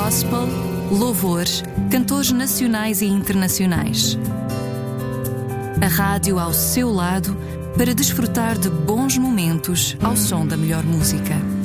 gospel, louvores, cantores nacionais e internacionais. A rádio ao seu lado para desfrutar de bons momentos ao som da melhor música.